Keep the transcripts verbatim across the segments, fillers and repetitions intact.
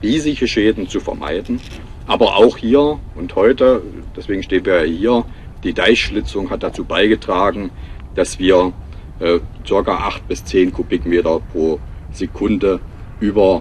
riesige Schäden zu vermeiden. Aber auch hier und heute, deswegen stehen wir ja hier, die Deichschlitzung hat dazu beigetragen, dass wir äh, ca. acht bis zehn Kubikmeter pro Sekunde über,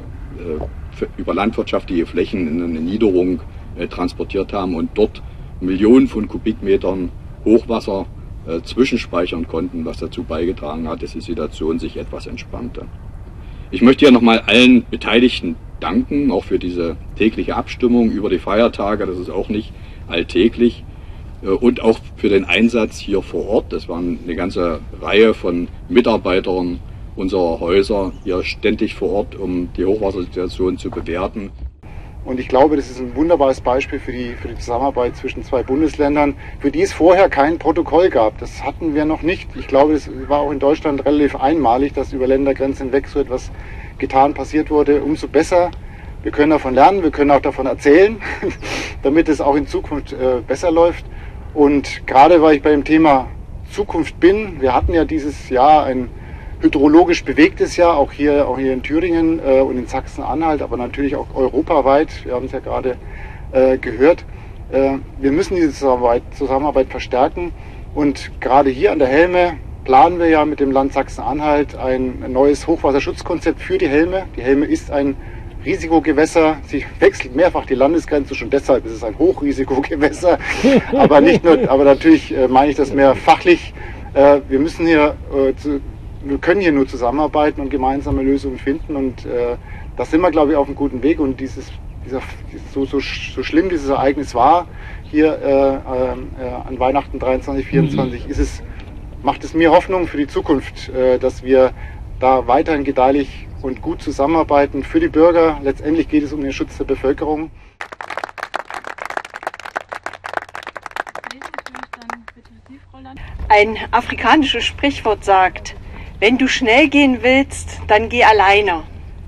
äh, über landwirtschaftliche Flächen in eine Niederung äh, transportiert haben und dort Millionen von Kubikmetern Hochwasser äh, zwischenspeichern konnten, was dazu beigetragen hat, dass die Situation sich etwas entspannte. Ich möchte hier nochmal allen Beteiligten danken, auch für diese tägliche Abstimmung über die Feiertage, das ist auch nicht alltäglich, äh, und auch für den Einsatz hier vor Ort. Das waren eine ganze Reihe von Mitarbeitern unserer Häuser hier ständig vor Ort, um die Hochwassersituation zu bewerten. Und ich glaube, das ist ein wunderbares Beispiel für die, für die Zusammenarbeit zwischen zwei Bundesländern, für die es vorher kein Protokoll gab. Das hatten wir noch nicht. Ich glaube, das war auch in Deutschland relativ einmalig, dass über Ländergrenzen hinweg so etwas getan, passiert wurde. Umso besser. Wir können davon lernen, wir können auch davon erzählen, damit es auch in Zukunft äh, besser läuft. Und gerade weil ich beim Thema Zukunft bin, wir hatten ja dieses Jahr ein hydrologisch bewegtes Jahr, auch hier, auch hier in Thüringen äh, und in Sachsen-Anhalt, aber natürlich auch europaweit. Wir haben es ja gerade äh, gehört. Äh, wir müssen diese Zusammenarbeit, Zusammenarbeit verstärken. Und gerade hier an der Helme planen wir ja mit dem Land Sachsen-Anhalt ein, ein neues Hochwasserschutzkonzept für die Helme. Die Helme ist ein Risikogewässer. Sie wechselt mehrfach die Landesgrenze, schon deshalb ist es ein Hochrisikogewässer. Aber nicht nur, aber natürlich äh, meine ich das mehr fachlich. Äh, wir müssen hier äh, zu, Wir können hier nur zusammenarbeiten und gemeinsame Lösungen finden und äh, da sind wir, glaube ich, auf einem guten Weg. Und dieses, dieser, so, so, so schlimm dieses Ereignis war, hier äh, äh, an Weihnachten dreiundzwanzig, vierundzwanzig, mhm. ist es, macht es mir Hoffnung für die Zukunft, äh, dass wir da weiterhin gedeihlich und gut zusammenarbeiten für die Bürger. Letztendlich geht es um den Schutz der Bevölkerung. Ein afrikanisches Sprichwort sagt: Wenn du schnell gehen willst, dann geh alleine.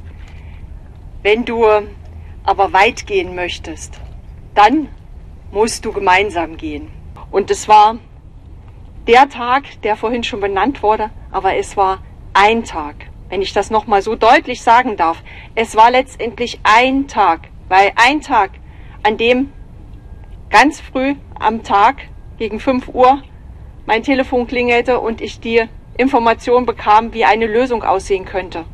Wenn du aber weit gehen möchtest, dann musst du gemeinsam gehen. Und es war der Tag, der vorhin schon benannt wurde, aber es war ein Tag. Wenn ich das nochmal so deutlich sagen darf, es war letztendlich ein Tag, weil ein Tag, an dem ganz früh am Tag gegen fünf Uhr mein Telefon klingelte und ich die Information bekam, wie eine Lösung aussehen könnte.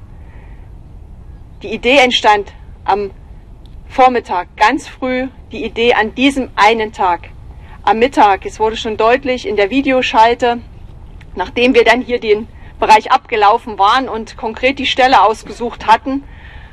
Die Idee entstand am Vormittag, ganz früh, die Idee an diesem einen Tag. Am Mittag, es wurde schon deutlich in der Videoschalte, nachdem wir dann hier den Bereich abgelaufen waren und konkret die Stelle ausgesucht hatten,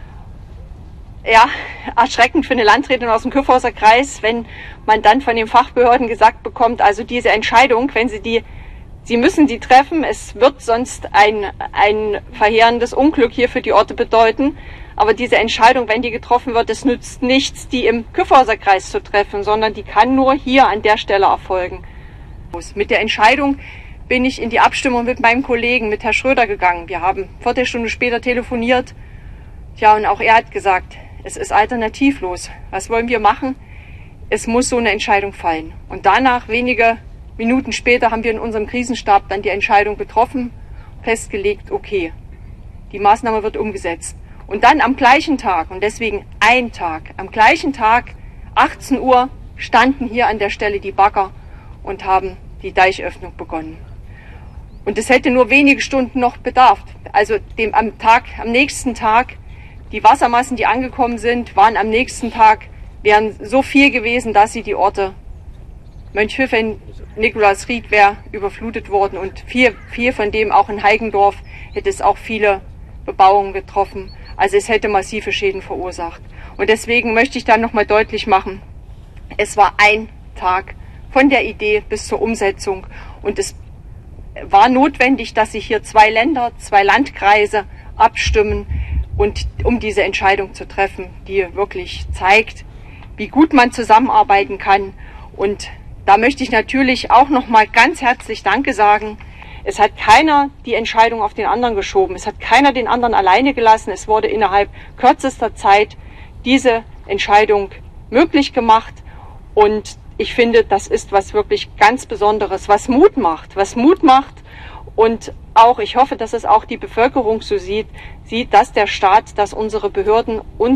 ja, erschreckend für eine Landrätin aus dem Kyffhäuser Kreis, wenn man dann von den Fachbehörden gesagt bekommt, also diese Entscheidung, wenn sie die Sie müssen die treffen, es wird sonst ein, ein verheerendes Unglück hier für die Orte bedeuten. Aber diese Entscheidung, wenn die getroffen wird, es nützt nichts, die im Kyffhäuser Kreis zu treffen, sondern die kann nur hier an der Stelle erfolgen. Mit der Entscheidung bin ich in die Abstimmung mit meinem Kollegen, mit Herrn Schröder gegangen. Wir haben eine Viertelstunde später telefoniert. Ja, und auch er hat gesagt, es ist alternativlos. Was wollen wir machen? Es muss so eine Entscheidung fallen. Und danach, wenige Minuten später, haben wir in unserem Krisenstab dann die Entscheidung getroffen, festgelegt, okay, die Maßnahme wird umgesetzt. Und dann am gleichen Tag, und deswegen ein Tag, am gleichen Tag, achtzehn Uhr, standen hier an der Stelle die Bagger und haben die Deichöffnung begonnen. Und es hätte nur wenige Stunden noch bedarf. Also dem, am Tag, am nächsten Tag, die Wassermassen, die angekommen sind, waren am nächsten Tag, wären so viel gewesen, dass sie die Orte Mönchhöfen, Nikolausried wäre überflutet worden und viel, viel von dem, auch in Heigendorf, hätte es auch viele Bebauungen getroffen. Also es hätte massive Schäden verursacht. Und deswegen möchte ich dann nochmal deutlich machen, es war ein Tag von der Idee bis zur Umsetzung. Und es war notwendig, dass sich hier zwei Länder, zwei Landkreise abstimmen, und um diese Entscheidung zu treffen, die wirklich zeigt, wie gut man zusammenarbeiten kann. Und da möchte ich natürlich auch noch mal ganz herzlich Danke sagen. Es hat keiner die Entscheidung auf den anderen geschoben. Es hat keiner den anderen alleine gelassen. Es wurde innerhalb kürzester Zeit diese Entscheidung möglich gemacht. Und ich finde, das ist was wirklich ganz Besonderes, was Mut macht, was Mut macht. Und auch, ich hoffe, dass es auch die Bevölkerung so sieht, sieht, dass der Staat, dass unsere Behörden uns